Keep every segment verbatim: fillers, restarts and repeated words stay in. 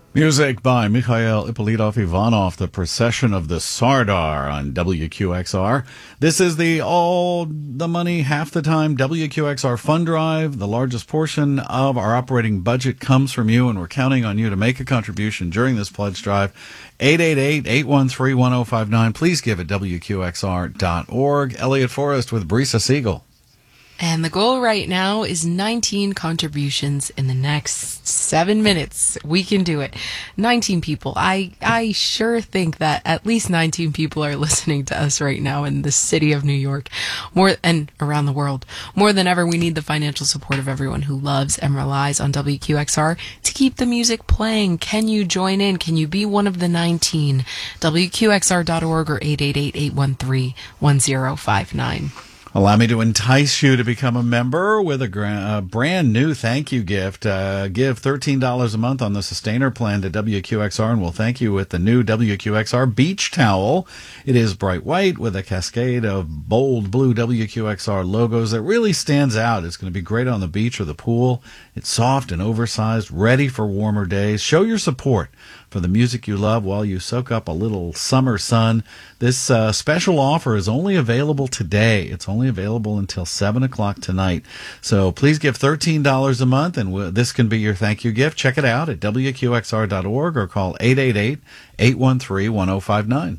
Music by Mikhail Ippolitov-Ivanov, The Procession of the Sardar on W Q X R. This is the all the money, half the time W Q X R Fund Drive. The largest portion of our operating budget comes from you, and we're counting on you to make a contribution during this pledge drive. eight eight eight, eight one three, one zero five nine. Please give at W Q X R dot org. Elliot Forrest with Brisa Siegel. And the goal right now is nineteen contributions in the next seven minutes. We can do it. nineteen people. I, I sure think that at least nineteen people are listening to us right now in the city of New York, more and around the world. More than ever, we need the financial support of everyone who loves and relies on W Q X R to keep the music playing. Can you join in? Can you be one of the nineteen? W Q X R dot org or eight eight eight, eight one three, one zero five nine. Allow me to entice you to become a member with a, gra- a brand new thank you gift. Uh, give thirteen dollars a month on the Sustainer plan to W Q X R, and we'll thank you with the new W Q X R beach towel. It is bright white with a cascade of bold blue W Q X R logos that really stands out. It's going to be great on the beach or the pool. It's soft and oversized, ready for warmer days. Show your support for the music you love while you soak up a little summer sun. This uh, special offer is only available today. It's only available until seven o'clock tonight. So please give thirteen dollars a month, and w- this can be your thank you gift. Check it out at W Q X R dot org or call eight eight eight, eight one three, one zero five nine.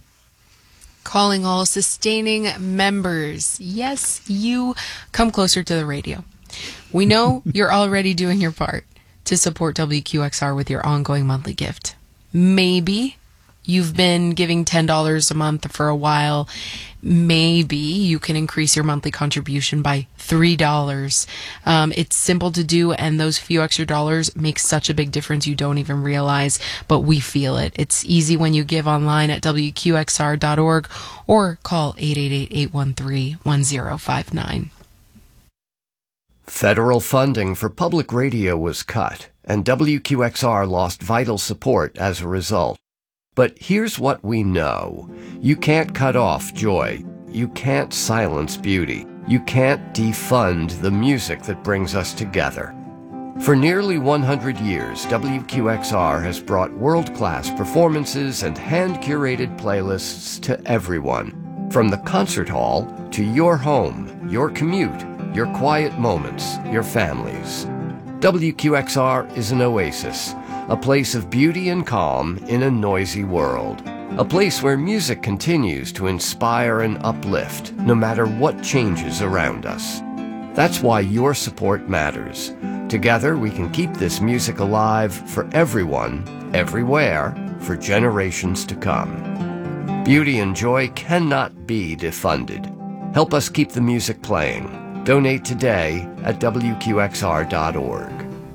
Calling all sustaining members. Yes, you come closer to the radio. We know you're already doing your part to support W Q X R with your ongoing monthly gift. Maybe you've been giving ten dollars a month for a while. Maybe you can increase your monthly contribution by three dollars. Um, it's simple to do, and those few extra dollars make such a big difference you don't even realize, but we feel it. It's easy when you give online at W Q X R dot org or call eight eight eight, eight one three, one zero five nine. Federal funding for public radio was cut, and W Q X R lost vital support as a result. But here's what we know. You can't cut off joy. You can't silence beauty. You can't defund the music that brings us together. For nearly one hundred years, W Q X R has brought world-class performances and hand-curated playlists to everyone. From the concert hall to your home, your commute, your quiet moments, your families. W Q X R is an oasis, a place of beauty and calm in a noisy world. A place where music continues to inspire and uplift, no matter what changes around us. That's why your support matters. Together we can keep this music alive for everyone, everywhere, for generations to come. Beauty and joy cannot be defunded. Help us keep the music playing. Donate today at W Q X R dot org.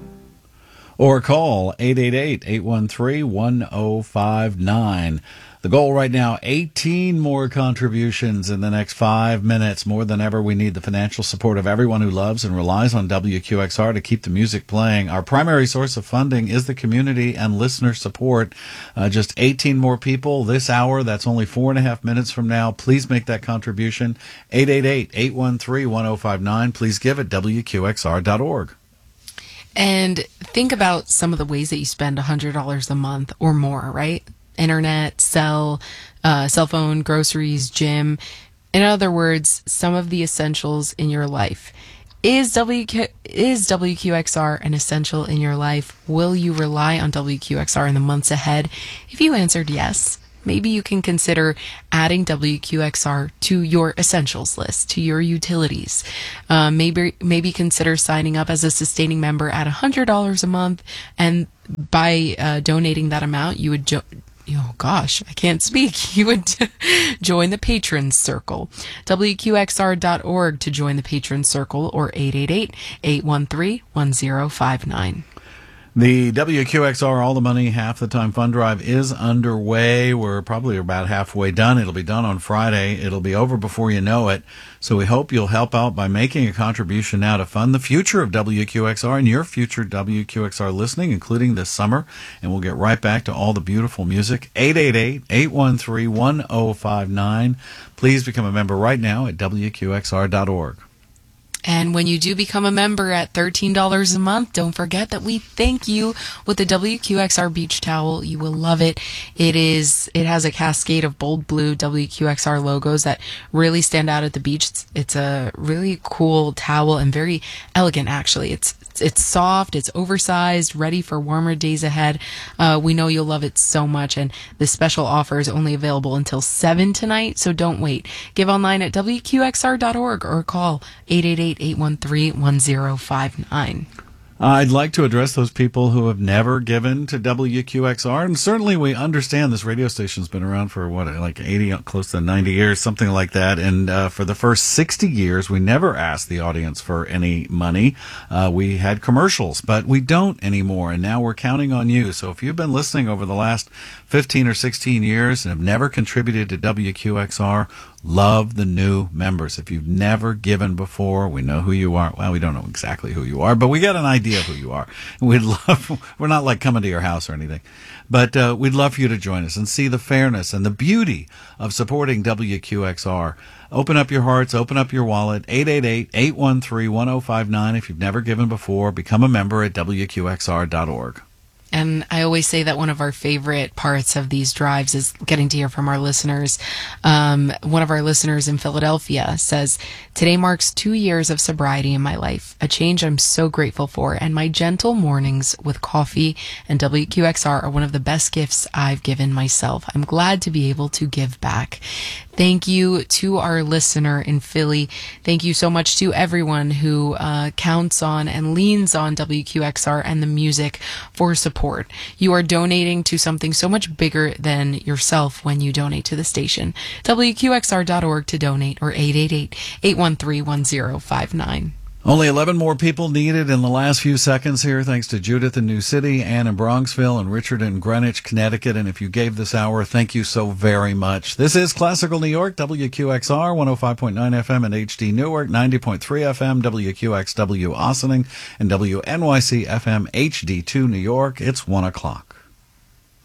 Or call eight eight eight, eight one three, one zero five nine. The goal right now, eighteen more contributions in the next five minutes. More than ever, we need the financial support of everyone who loves and relies on W Q X R to keep the music playing. Our primary source of funding is the community and listener support. Uh, just eighteen more people this hour. That's only four and a half minutes from now. Please make that contribution. eight eight eight, eight one three, one zero five nine. Please give at W Q X R dot org. And think about some of the ways that you spend one hundred dollars a month or more, right? Internet, cell, uh, cell phone, groceries, gym. In other words, some of the essentials in your life. Is W Q, is W Q X R an essential in your life? Will you rely on W Q X R in the months ahead? If you answered yes, maybe you can consider adding W Q X R to your essentials list, to your utilities. Uh, maybe maybe consider signing up as a sustaining member at one hundred dollars a month, and by uh, donating that amount, you would jo- oh gosh, I can't speak. You would join the Patrons Circle. W Q X R dot org to join the Patrons Circle, or eight eight eight, eight one three, one zero five nine. The W Q X R All the Money Half the Time Fund Drive is underway. We're probably about halfway done. It'll be done on Friday. It'll be over before you know it. So we hope you'll help out by making a contribution now to fund the future of W Q X R and your future W Q X R listening, including this summer. And we'll get right back to all the beautiful music. eight eight eight, eight one three, one zero five nine. Please become a member right now at W Q X R dot org. And when you do become a member at thirteen dollars a month, don't forget that we thank you with the W Q X R beach towel. You will love it. It is, it has a cascade of bold blue W Q X R logos that really stand out at the beach. It's, it's a really cool towel and very elegant, actually. It's It's soft, it's oversized, ready for warmer days ahead. Uh, we know you'll love it so much, and this special offer is only available until seven tonight, so don't wait. Give online at W Q X R dot org or call eight eight eight, eight one three, one zero five nine. I'd like to address those people who have never given to W Q X R, and certainly we understand this radio station's been around for, what, like eighty, close to ninety years, something like that, and uh, for the first sixty years, we never asked the audience for any money. Uh, we had commercials, but we don't anymore, and now we're counting on you. So if you've been listening over the last fifteen or sixteen years and have never contributed to W Q X R, love the new members. If you've never given before, we know who you are. Well, we don't know exactly who you are, but we got an idea of who you are. We'd love, we're not like coming to your house or anything, but uh, we'd love for you to join us and see the fairness and the beauty of supporting W Q X R. Open up your hearts, open up your wallet, eight eight eight, eight one three, one zero five nine. If you've never given before, become a member at W Q X R dot org. And I always say that one of our favorite parts of these drives is getting to hear from our listeners. Um, one of our listeners in Philadelphia says, "Today marks two years of sobriety in my life, a change I'm so grateful for, and my gentle mornings with coffee and W Q X R are one of the best gifts I've given myself. I'm glad to be able to give back." Thank you to our listener in Philly. Thank you so much to everyone who uh, counts on and leans on W Q X R and the music for support. You are donating to something so much bigger than yourself when you donate to the station. W Q X R dot org to donate, or eight eight eight, eight one three, one zero five nine. Only eleven more people needed in the last few seconds here, thanks to Judith in New City, Ann in Bronxville, and Richard in Greenwich, Connecticut. And if you gave this hour, thank you so very much. This is Classical New York, W Q X R, one oh five point nine F M and H D Newark, ninety point three F M, W Q X W Ossining, and W N Y C F M H D two New York. It's one o'clock.